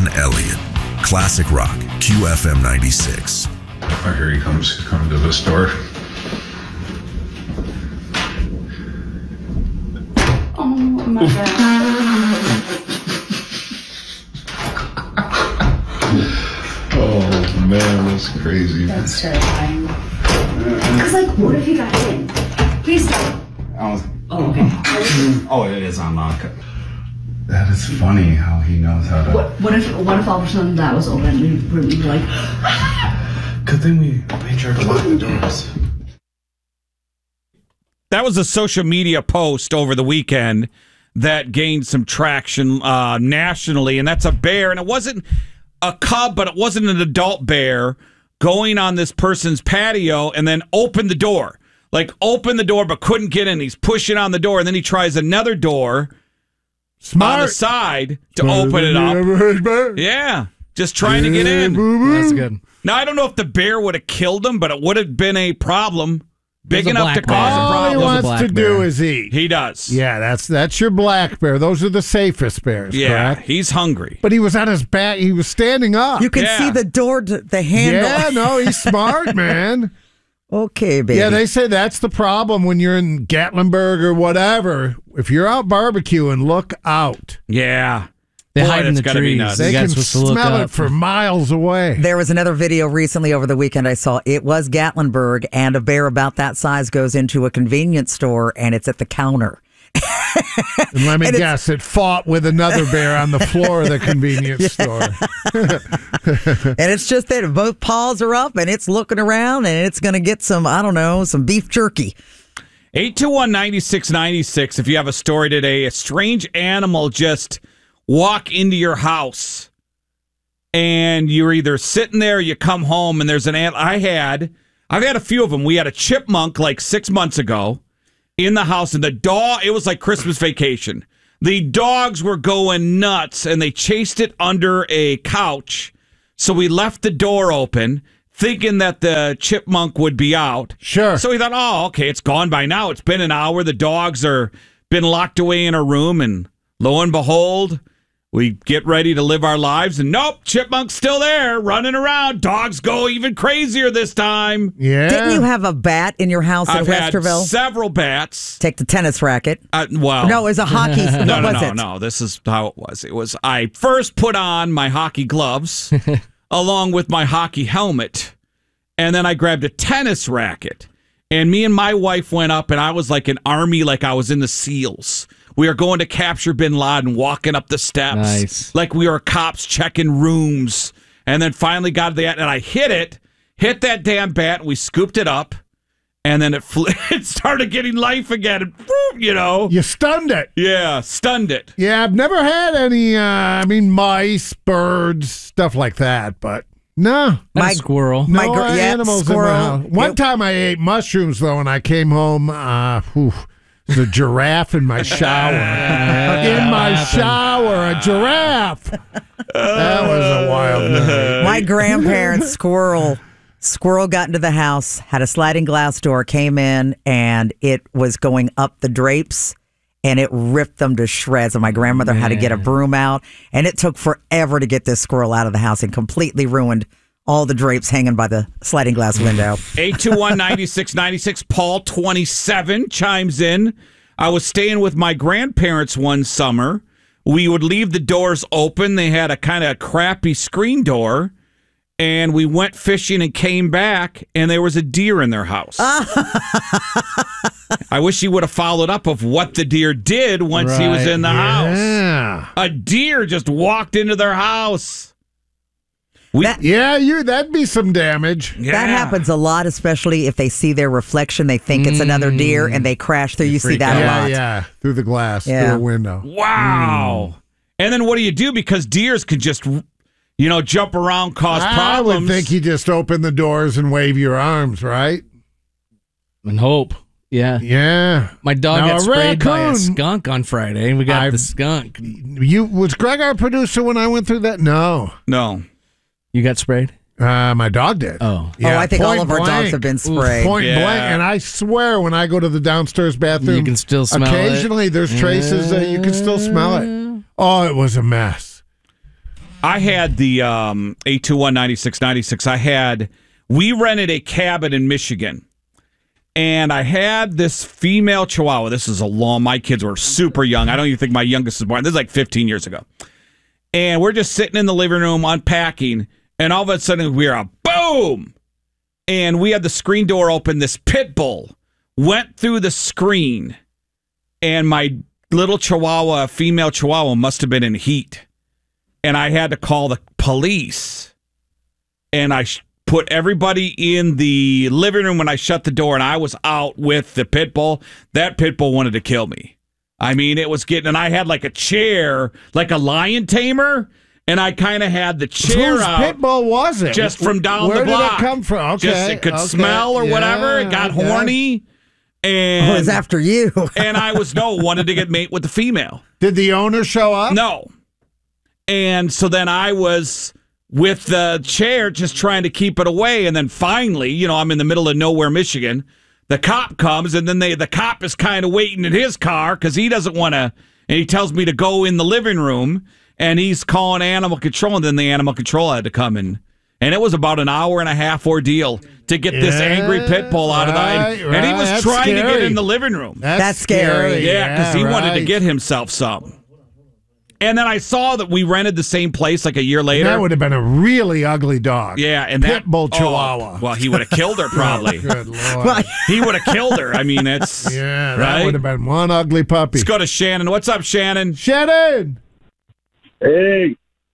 Elliott. Classic Rock, QFM 96. Oh, here he comes. He's coming to the store. Oh my God. Oh man, that's crazy. That's terrifying. Because, like, what if he got in? Please stop. Oh, okay. Oh, it is on lock. That is funny how he knows how to. What if all of a sudden that was open and we were like, Good thing we made sure to lock the doors. That was a social media post over the weekend that gained some traction nationally, and that's a bear, and it wasn't a cub, but it wasn't an adult bear going on this person's patio and then opened the door. Like, opened the door but couldn't get in. He's pushing on the door, and then he tries another door on the side to open it up. Yeah, just trying to get in. That's good. Now, I don't know if the bear would have killed him, but it would have been a problem. Big enough to cause a All he problem. wants to do is eat. He does. Yeah, that's your black bear. Those are the safest bears, Yeah, correct? he's hungry. But he was on his back. He was standing up. You can see the door, the handle. Yeah, no, he's smart, man. Okay, baby. Yeah, they say that's the problem when you're in Gatlinburg or whatever. If you're out barbecuing, look out. Yeah. They Boy, hide in that's the gotta be trees. nuts. They You can guys supposed to look smell up. it for miles away. There was another video recently over the weekend I saw. It was Gatlinburg, and a bear about that size goes into a convenience store, and it's at the counter. And let me guess, it fought with another bear on the floor of the convenience store. And it's just that both paws are up, and it's looking around, and it's going to get some, I don't know, some beef jerky. 821-9696 if you have a story today. A strange animal just walk into your house, and you're either sitting there or you come home, and there's an ant. I've had a few of them. We had a chipmunk like 6 months ago in the house, and the dog, it was like Christmas vacation. The dogs were going nuts, and they chased it under a couch. So we left the door open, thinking that the chipmunk would be out. Sure. So we thought, oh, okay, it's gone by now. It's been an hour. The dogs are been locked away in a room, and lo and behold, we get ready to live our lives, and nope, chipmunk's still there, running around. Dogs go even crazier this time. Yeah. Didn't you have a bat in your house in I've had Westerville? several bats. Take the tennis racket. Well, No, it was a hockey. No. This is how it was. It was, I first put on my hockey gloves along with my hockey helmet, and then I grabbed a tennis racket. And me and my wife went up, and I was like an army, like I was in the SEALs. We are going to capture bin Laden, walking up the steps. Nice. Like we were cops checking rooms. And then finally got to the end, and I hit that damn bat, and we scooped it up. And then it started getting life again. And, you know. You stunned it. Yeah, stunned it. Yeah, I've never had any, mice, birds, stuff like that, but no. My squirrel. No animals in my house. One time I ate mushrooms, though, and I came home, there's a giraffe in my shower. A giraffe. That was a wild night. My grandparents' squirrel got into the house, had a sliding glass door, came in, and it was going up the drapes, and it ripped them to shreds. And my grandmother had to get a broom out, and it took forever to get this squirrel out of the house and completely ruined all the drapes hanging by the sliding glass window. 821-9696. Paul, 27, chimes in. I was staying with my grandparents one summer. We would leave the doors open. They had a kind of crappy screen door. And we went fishing and came back, and there was a deer in their house. I wish he would have followed up of what the deer did once he was in the house. A deer just walked into their house. That'd be some damage. Yeah. That happens a lot, especially if they see their reflection. They think it's another deer, and they crash through. You see that a lot. Yeah, through the glass, through a window. Wow. And then what do you do? Because deers could just, jump around, cause problems. I would think you just open the doors and wave your arms, right? And hope. Yeah. Yeah. My dog got sprayed by a skunk on Friday, and we got the skunk. Was Greg our producer when I went through that? No. You got sprayed? My dog did. Oh. Yeah, I think all of our dogs have been sprayed. Point blank. And I swear when I go to the downstairs bathroom, you can still smell occasionally there's traces that you can still smell it. Oh, it was a mess. I had the 821-9696. We rented a cabin in Michigan, and I had this female Chihuahua. This is my kids were super young. I don't even think my youngest was born. This is like 15 years ago. And we're just sitting in the living room unpacking, and all of a sudden we hear a boom. And we had the screen door open. This pit bull went through the screen, and my little Chihuahua, female Chihuahua, must have been in heat. And I had to call the police. And I put everybody in the living room when I shut the door, and I was out with the pit bull. That pit bull wanted to kill me. I mean, it was getting, and I had like a chair, like a lion tamer, and I kind of had the chair Whose out. pit bull was it? Just from down Where the block. Where did it come from? Okay. Just it could smell or whatever. It got horny. And it was after you. And I wanted to get mate with the female. Did the owner show up? No. And so then I was with the chair just trying to keep it away. And then finally, I'm in the middle of nowhere, Michigan. The cop comes, and then the cop is kind of waiting in his car because he doesn't want to, and he tells me to go in the living room, and he's calling animal control, and then the animal control had to come in. And it was about an hour and a half ordeal to get this angry pit bull out of the and he was trying to get in the living room. That's scary. Yeah, because he wanted to get himself some. And then I saw that we rented the same place like a year later. That would have been a really ugly dog. Yeah, and pit bull Chihuahua. Well, he would have killed her probably. Good Lord. He would have killed her. I mean, it's that right? would have been one ugly puppy. Let's go to Shannon. What's up, Shannon? Shannon. Hey.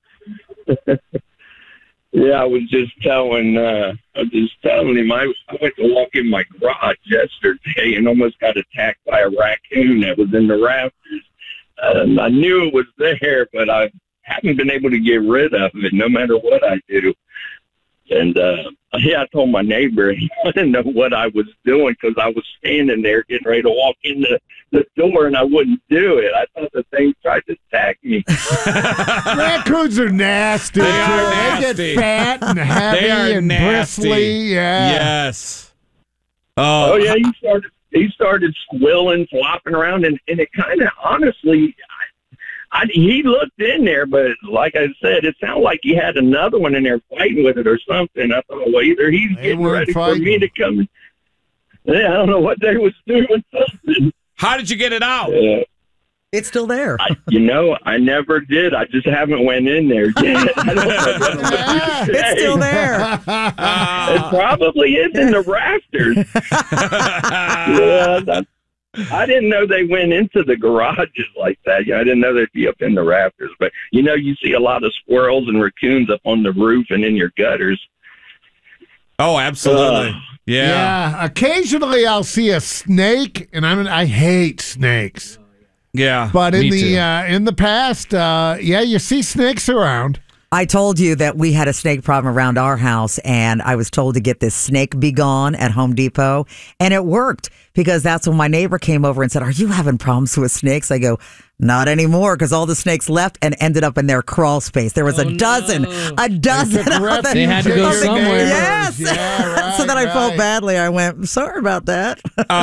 Yeah, I was just telling him I went to walk in my garage yesterday and almost got attacked by a raccoon that was in the rafters. I knew it was there, but I haven't been able to get rid of it no matter what I do. And, I told my neighbor he wanted to know what I was doing because I was standing there getting ready to walk in the door and I wouldn't do it. I thought the thing tried to attack me. Raccoons are nasty. They are nasty. They get fat and heavy and bristly. Yeah. Yes. Oh yeah, he started squilling, flopping around, and it kind of, honestly, he looked in there, but like I said, it sounded like he had another one in there fighting with it or something. I thought, well, either he's getting ready for me to come. Yeah, I don't know what they was doing. Something. How did you get it out? It's still there. I never did. I just haven't went in there yet. It's still there. It probably is in the rafters. Yeah, I didn't know they went into the garages like that. I didn't know they'd be up in the rafters. But, you see a lot of squirrels and raccoons up on the roof and in your gutters. Oh, absolutely. Yeah. Occasionally I'll see a snake, and I hate snakes. Yeah. But in the past, you see snakes around. I told you that we had a snake problem around our house, and I was told to get this Snake Be Gone at Home Depot, and it worked because that's when my neighbor came over and said, "Are you having problems with snakes?" I go, "Not anymore," because all the snakes left and ended up in their crawl space. There was a dozen of them. They had to go somewhere. Yes. Yeah, right, so then I felt badly. I went, "Sorry about that."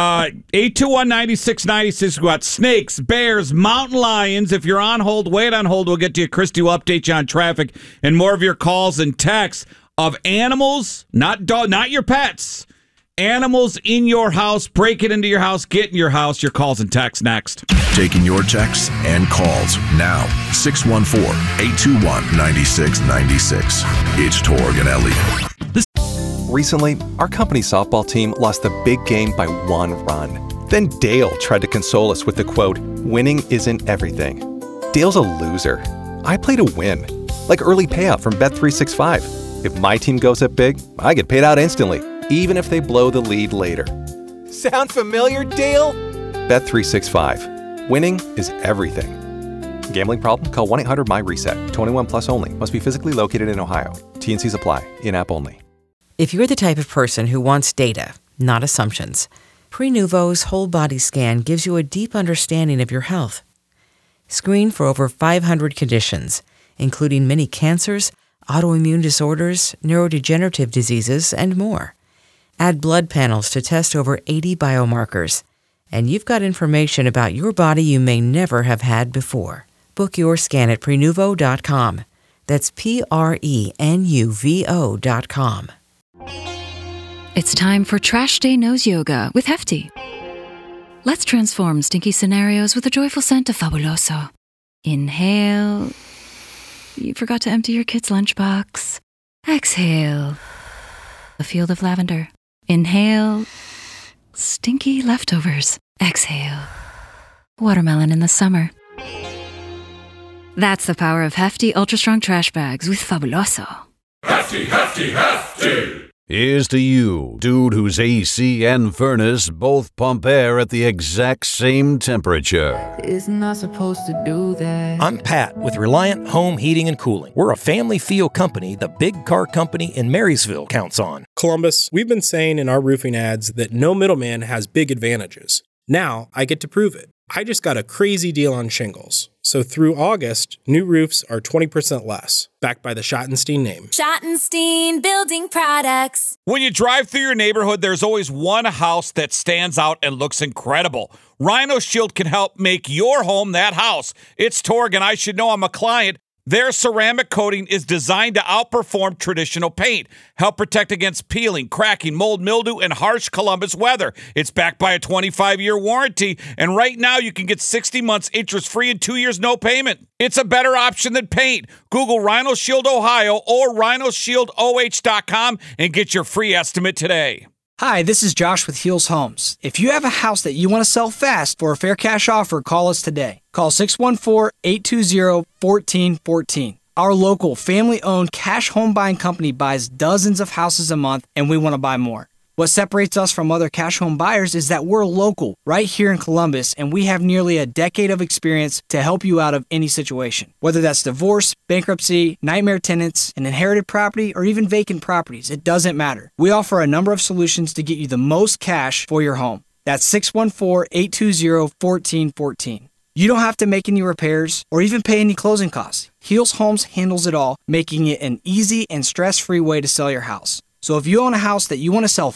821-9696. We got snakes, bears, mountain lions. If you're on hold, wait on hold. We'll get to you. Christy will update you on traffic and more of your calls and texts of animals, not your pets. Animals in your house, break it into your house, get in your house. Your calls and texts next. Taking your texts and calls now. 614-821-9696. It's Torg and Elliott. Recently, our company softball team lost the big game by 1 run. Then Dale tried to console us with the quote, "Winning isn't everything." Dale's a loser. I play to win. Like early payout from Bet365. If my team goes up big, I get paid out instantly, even if they blow the lead later. Sound familiar, Dale? Bet365. Winning is everything. Gambling problem? Call 1-800-MY-RESET. 21 plus only. Must be physically located in Ohio. T&Cs apply. In-app only. If you're the type of person who wants data, not assumptions, Prenuvo's whole body scan gives you a deep understanding of your health. Screen for over 500 conditions, including many cancers, autoimmune disorders, neurodegenerative diseases, and more. Add blood panels to test over 80 biomarkers. And you've got information about your body you may never have had before. Book your scan at Prenuvo.com. That's PRENUVO.com. It's time for Trash Day Nose Yoga with Hefty. Let's transform stinky scenarios with the joyful scent of Fabuloso. Inhale. You forgot to empty your kid's lunchbox. Exhale. A field of lavender. Inhale. Stinky leftovers. Exhale. Watermelon in the summer. That's the power of Hefty Ultra Strong Trash Bags with Fabuloso. Hefty, hefty, hefty. Here's to you, dude whose AC and furnace both pump air at the exact same temperature. It's not supposed to do that. I'm Pat with Reliant Home Heating and Cooling. We're a family feel company the big car company in Marysville counts on. Columbus, we've been saying in our roofing ads that no middleman has big advantages. Now I get to prove it. I just got a crazy deal on shingles. So through August, new roofs are 20% less, backed by the Schottenstein name. Schottenstein Building Products. When you drive through your neighborhood, there's always one house that stands out and looks incredible. Rhino Shield can help make your home that house. It's Torg, and I should know I'm a client. Their ceramic coating is designed to outperform traditional paint, help protect against peeling, cracking, mold, mildew, and harsh Columbus weather. It's backed by a 25-year warranty, and right now you can get 60 months interest-free and 2 years no payment. It's a better option than paint. Google Rhino Shield Ohio or rhinoshieldOH.com and get your free estimate today. Hi, this is Josh with Heels Homes. If you have a house that you want to sell fast for a fair cash offer, call us today. Call 614-820-1414. Our local family-owned cash home buying company buys dozens of houses a month, and we want to buy more. What separates us from other cash home buyers is that we're local, right here in Columbus, and we have nearly a decade of experience to help you out of any situation. Whether that's divorce, bankruptcy, nightmare tenants, an inherited property, or even vacant properties, it doesn't matter. We offer a number of solutions to get you the most cash for your home. That's 614-820-1414. You don't have to make any repairs or even pay any closing costs. Heels Homes handles it all, making it an easy and stress-free way to sell your house. So if you own a house that you want to sell